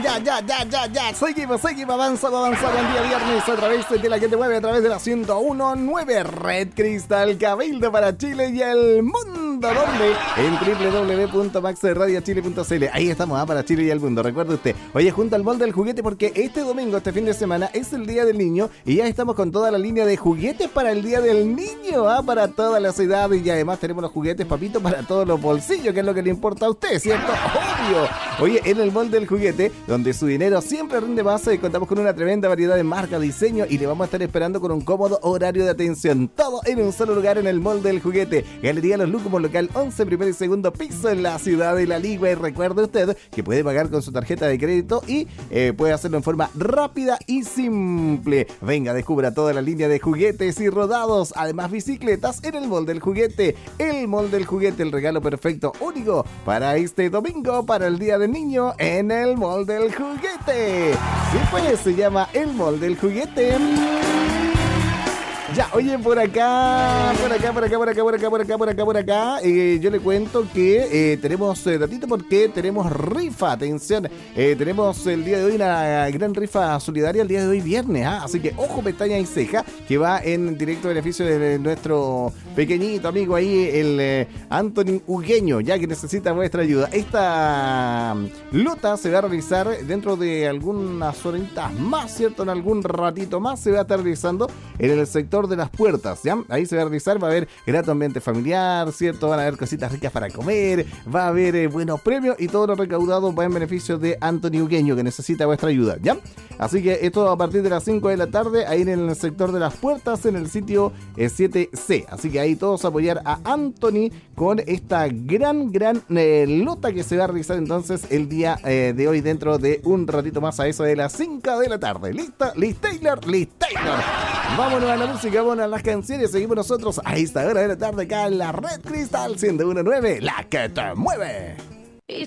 ya. Seguimos, avanzando el día viernes a través de la que te mueve a través de la 101.9 Red Cristal, Cabildo para Chile y el mundo. ¿Dónde? En www.maxradiochile.cl. Ahí estamos, para Chile y el mundo. Recuerde usted, oye, junto al molde del juguete, porque este domingo, este fin de semana, es el Día del Niño y ya estamos con toda la línea de juguetes para el Día del Niño, para todas las edades, y además tenemos los juguetes, papito, para todos los bolsillos, que es lo que le importa a usted, ¿cierto? Obvio. Oye, en el molde del juguete, donde su dinero siempre rinde más, contamos con una tremenda variedad de marca, diseño, y le vamos a estar esperando con un cómodo horario de atención. Todo en un solo lugar en el molde del juguete. Galería Los Lúcumos, local 11, primer y segundo piso, en la ciudad de La Ligua. Y recuerde usted que puede pagar con su tarjeta de crédito y puede hacerlo en forma rápida y simple. Venga, descubra toda la línea de juguetes y rodados, además bicicletas, en el molde del juguete. El molde del juguete, el regalo perfecto, único para este domingo, para el Día del Niño, en el molde del juguete. Sí, pues se llama el molde del juguete. Ya, oye, por acá, yo le cuento que tenemos datito porque tenemos rifa, atención, tenemos el día de hoy una gran rifa solidaria, el día de hoy viernes, así que ojo, pestaña y ceja, que va en directo beneficio de nuestro pequeñito amigo ahí, el Anthony Ugueño, ya que necesita vuestra ayuda. Esta lota se va a realizar dentro de algunas horitas más, ¿cierto? En algún ratito más se va a estar realizando en el sector de Las Puertas, ¿ya? Ahí se va a realizar, va a haber grato ambiente familiar, ¿cierto? Van a haber cositas ricas para comer, va a haber buenos premios, y todo lo recaudado va en beneficio de Anthony Ugueño, que necesita vuestra ayuda, ¿ya? Así que esto a partir de las 5 de la tarde, ahí en el sector de Las Puertas, en el sitio 7C. Así que ahí todos apoyar a Anthony con esta gran lota que se va a realizar entonces el día de hoy, dentro de un ratito más, a eso de las 5 de la tarde. ¿Lista? Liz Taylor. Vámonos a la música, vámonos a las canciones. Seguimos nosotros a esta hora de la tarde acá en la Red Cristal 101.9, la que te mueve.